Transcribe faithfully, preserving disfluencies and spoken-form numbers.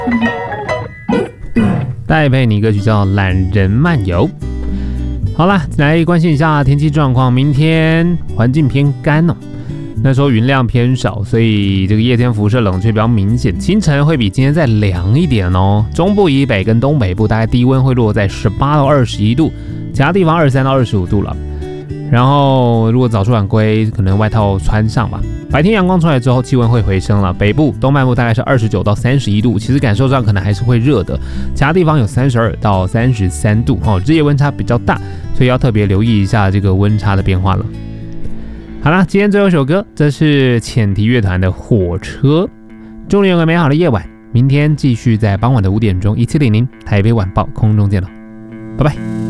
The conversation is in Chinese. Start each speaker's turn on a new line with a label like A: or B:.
A: 带配你歌曲叫《懒人漫游》。好啦，来关心一下天气状况。明天环境偏干哦，那时候云量偏少，所以这个夜间辐射冷却比较明显。清晨会比今天再凉一点哦。中部以北跟东北部大概低温会落在十八到二十一度，其他地方二十三到二十五度了。然后如果早出晚归，可能外套穿上吧。白天阳光出来之后，气温会回升了。北部、东半部大概是二十九到三十一度，其实感受上可能还是会热的。其他地方有三十二到三十三度哦，日夜温差比较大，所以要特别留意一下这个温差的变化了。好啦，今天最后一首歌，这是浅堤乐团的《火车》。祝你有个美好的夜晚，明天继续在傍晚的五点钟一七零零台北晚报空中见了，拜拜。